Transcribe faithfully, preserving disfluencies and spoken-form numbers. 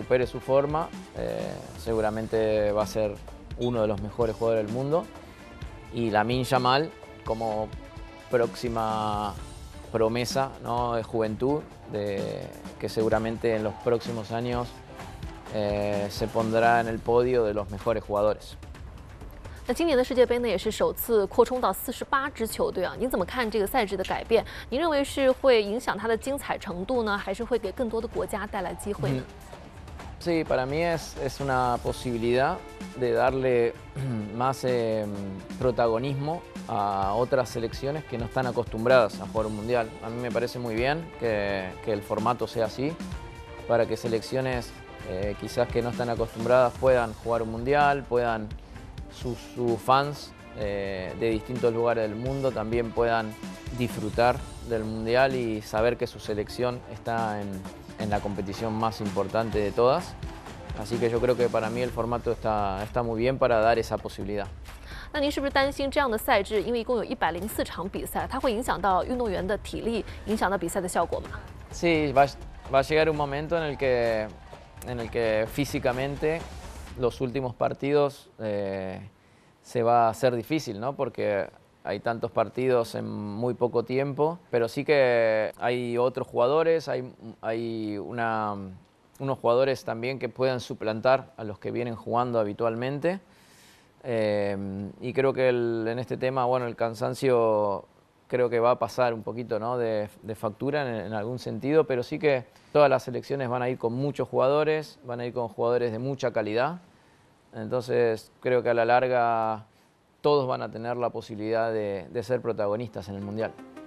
recupere su forma, eh, seguramente va a ser uno de los mejores jugadores del mundo. Y Lamine Yamal como próxima promesa, ¿no?, de juventud, de, que seguramente en los próximos años eh, se pondrá en el podio de los mejores jugadores. 那今年的世界杯呢，也是首次扩充到四十八支球队啊。您怎么看这个赛制的改变？您认为是会影响它的精彩程度呢，还是会给更多的国家带来机会呢？ Sí, para mí es, es una posibilidad de darle más eh, protagonismo a otras selecciones que no están acostumbradas a jugar un mundial. A mí me parece muy bien que, que el formato sea así, para que selecciones eh, quizás que no están acostumbradas puedan jugar un mundial, puedan sus, sus fans eh, de distintos lugares del mundo también puedan disfrutar del mundial y saber que su selección está en, en la competición más importante de todas. Así que yo creo que para mí el formato está, está muy bien para dar esa posibilidad. 那您是不是担心这样的赛制，因为一共有一百零四场比赛，它会影响到运动员的体力，影响到比赛的效果吗？ Sí, va, va a llegar un momento en el que, en el que físicamente los últimos partidos eh, se va a hacer difícil, ¿no? Porque hay tantos partidos en muy poco tiempo, pero sí que hay otros jugadores, hay, hay una, unos jugadores también que pueden suplantar a los que vienen jugando habitualmente. Eh, y creo que el, en este tema, bueno, el cansancio creo que va a pasar un poquito, ¿no?, de, de factura en, en algún sentido, pero sí que todas las selecciones van a ir con muchos jugadores, van a ir con jugadores de mucha calidad. Entonces creo que a la larga todos van a tener la posibilidad de, de ser protagonistas en el Mundial.